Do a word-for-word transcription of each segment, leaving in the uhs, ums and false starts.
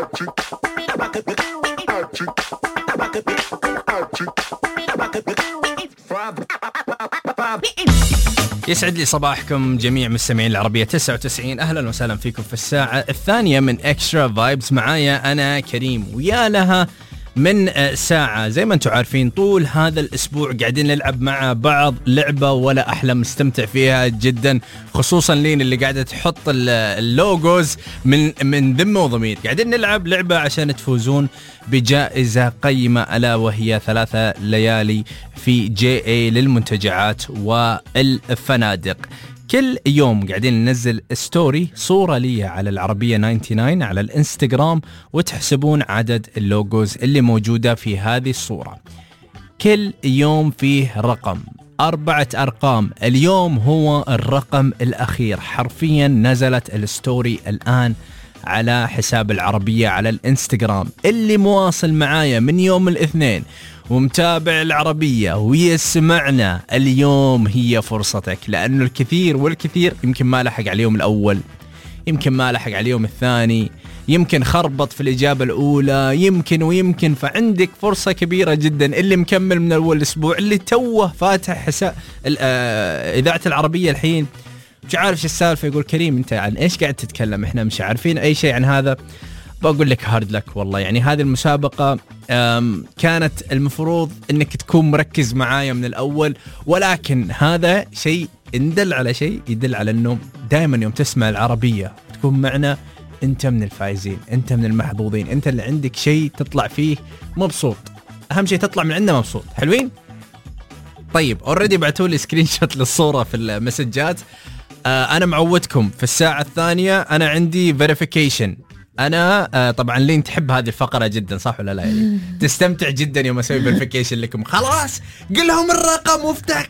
يسعد لي صباحكم جميع مستمعين العربية تسعة وتسعين. أهلا وسهلا فيكم في الساعة الثانية من إكسترا فايبز. معايا أنا كريم، ويا لها من ساعة. زي ما انتم عارفين طول هذا الأسبوع قاعدين نلعب مع بعض لعبة ولا أحلى، مستمتع فيها جدا، خصوصا لين اللي قاعدة تحط اللوجوز من من ذمة وضمير. قاعدين نلعب لعبة عشان تفوزون بجائزة قيمة، ألا وهي ثلاثة ليالي في جي اي للمنتجعات والفنادق. كل يوم قاعدين ننزل ستوري صورة لي على العربية تسعة وتسعين على الانستغرام، وتحسبون عدد اللوجوز اللي موجودة في هذه الصورة. كل يوم فيه رقم، أربعة أرقام. اليوم هو الرقم الأخير. حرفيا نزلت الستوري الآن على حساب العربية على الانستغرام. اللي مواصل معايا من يوم الاثنين ومتابع العربية ويسمعنا اليوم، هي فرصتك، لأنه الكثير والكثير يمكن ما لحق على اليوم الأول، يمكن ما لحق على اليوم الثاني، يمكن خربط في الإجابة الأولى، يمكن ويمكن. فعندك فرصة كبيرة جدا. اللي مكمل من أول أسبوع، اللي توه فاتح حساب إذاعة العربية الحين مش عارف شو السالفة، يقول كريم أنت عن إيش قاعد تتكلم، إحنا مش عارفين أي شيء عن هذا. بقول لك هارد لك والله. يعني هذه المسابقة كانت المفروض أنك تكون مركز معايا من الأول، ولكن هذا شيء يدل على شيء، يدل على أنه دائما يوم تسمع العربية تكون معنا أنت من الفائزين، أنت من المحظوظين، أنت اللي عندك شيء تطلع فيه مبسوط. أهم شيء تطلع من عندنا مبسوط. حلوين؟ طيب أوريدي بعتوا لي سكرين شوت للصورة في المسجات. أنا معودكم في الساعة الثانية أنا عندي فيريفيكيشن. أنا آه طبعا لين تحب هذه الفقرة جدا، صح ولا لا؟ يعني تستمتع جدا يوم أسوي فيريفيكيشن لكم. خلاص قل لهم الرقم وافتك.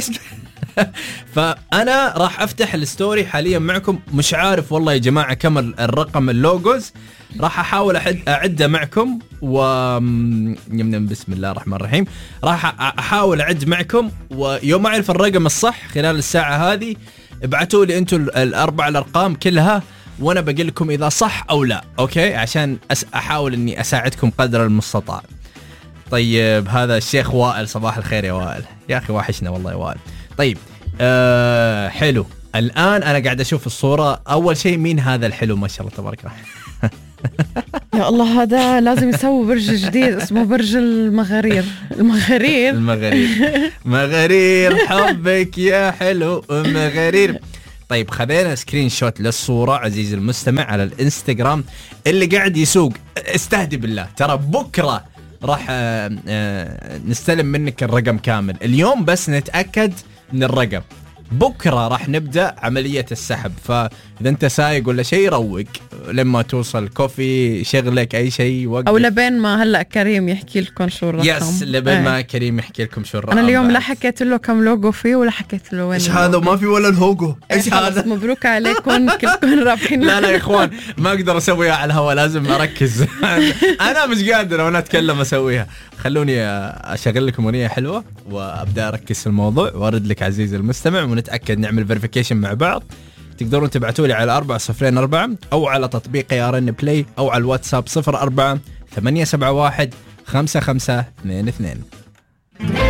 فأنا راح أفتح الستوري حاليا معكم. مش عارف والله يا جماعة كم الرقم اللوجوز، راح أحاول أحد أعده معكم و يمنا بسم الله الرحمن الرحيم. راح أحاول أعد معكم، ويوم أعرف الرقم الصح خلال الساعة هذه ابعتوا لي أنتوا الأربع الأرقام كلها، وانا بقول لكم اذا صح او لا. اوكي، عشان أس احاول اني اساعدكم قدر المستطاع. طيب هذا الشيخ وائل، صباح الخير يا وائل، يا اخي وحشنا والله يا وائل. طيب أه حلو. الان انا قاعد اشوف الصوره. اول شيء مين هذا الحلو ما شاء الله تبارك الله؟ يا الله، هذا لازم يسوي برج جديد اسمه برج المغارير. المغارير المغارير مغارير حبك يا حلو مغارير. طيب خذينا سكرين شوت للصورة عزيزي المستمع على الانستغرام. اللي قاعد يسوق استهدي بالله، ترى بكرة راح نستلم منك الرقم كامل. اليوم بس نتأكد من الرقم، بكرة راح نبدأ عملية السحب. فإذا أنت سايق ولا شيء روق لما توصل كوفي، شغلك أي شيء وقف. أو لبين ما هلا كريم يحكي لكم شو الرقم. يس لبين ايه. ما كريم يحكي لكم شو الرقم. أنا اليوم بعد لا حكيت له كم لوجو فيه ولا حكيت له وين. إيش هذا؟ ما في ولا لوجو. إيش هذا؟ مبروك عليكم كلكم رابحين. لا لا يا إخوان، ما أقدر أسويها على الهواء، لازم أركز. أنا مش قادر وأنا أتكلم أسويها. خلوني أشغل لكم أغنية حلوة وأبدأ أركز في الموضوع وأرد لك عزيزي المستمع، ونتأكد نعمل فيريفيكيشن مع بعض. تقدرون تبعتوا لي على أربعة صفرين أربعة أو على تطبيق يا رن بلاي أو على الواتساب صفر أربعة ثمانية سبعة واحد خمسة خمسة اثنين اثنين.